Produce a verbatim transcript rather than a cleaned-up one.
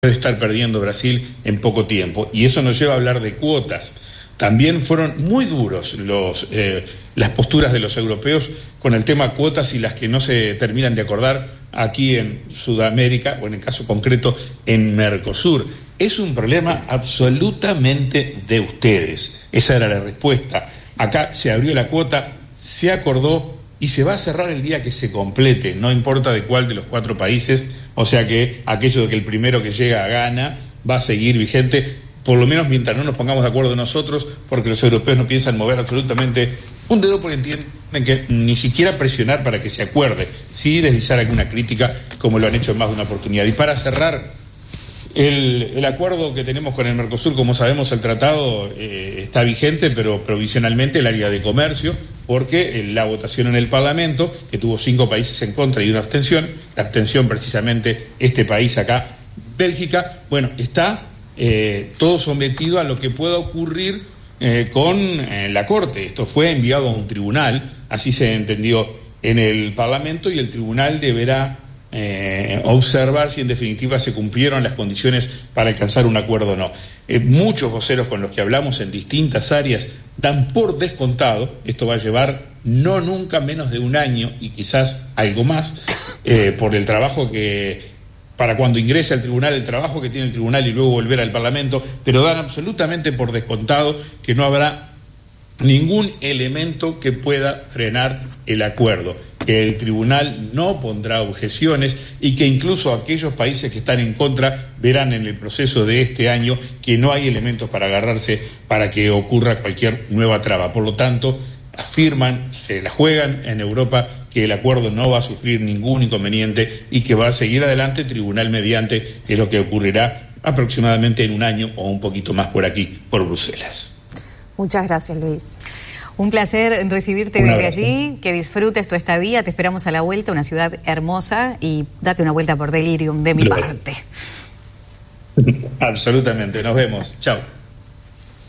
puede estar perdiendo Brasil en poco tiempo. Y eso nos lleva a hablar de cuotas. También fueron muy duros los, eh, las posturas de los europeos con el tema cuotas y las que no se terminan de acordar aquí en Sudamérica, o en el caso concreto en Mercosur. Es un problema absolutamente de ustedes. Esa era la respuesta. Acá se abrió la cuota, se acordó y se va a cerrar el día que se complete, no importa de cuál de los cuatro países, o sea que aquello de que el primero que llega gana va a seguir vigente, por lo menos mientras no nos pongamos de acuerdo nosotros, porque los europeos no piensan mover absolutamente un dedo, porque entienden que ni siquiera presionar para que se acuerde, sí deslizar alguna crítica como lo han hecho en más de una oportunidad. Y para cerrar, el, el acuerdo que tenemos con el Mercosur, como sabemos el tratado eh, está vigente, pero provisionalmente el área de comercio, porque eh, la votación en el Parlamento, que tuvo cinco países en contra y una abstención, la abstención precisamente este país acá, Bélgica, bueno, está eh, todo sometido a lo que pueda ocurrir eh, con eh, la Corte. Esto fue enviado a un tribunal, así se entendió en el Parlamento, y el tribunal deberá Eh, observar si en definitiva se cumplieron las condiciones para alcanzar un acuerdo o no. Eh, muchos voceros con los que hablamos en distintas áreas dan por descontado, esto va a llevar no nunca menos de un año y quizás algo más, eh, por el trabajo que, para cuando ingrese al tribunal, el trabajo que tiene el tribunal y luego volver al Parlamento, pero dan absolutamente por descontado que no habrá ningún elemento que pueda frenar el acuerdo, que el tribunal no pondrá objeciones y que incluso aquellos países que están en contra verán en el proceso de este año que no hay elementos para agarrarse para que ocurra cualquier nueva traba. Por lo tanto, afirman, se la juegan en Europa, que el acuerdo no va a sufrir ningún inconveniente y que va a seguir adelante tribunal mediante, que es lo que ocurrirá aproximadamente en un año o un poquito más por aquí, por Bruselas. Muchas gracias, Luis. Un placer recibirte desde allí, que disfrutes tu estadía, te esperamos a la vuelta, una ciudad hermosa, y date una vuelta por Delirium de mi parte. Absolutamente, nos vemos, chao.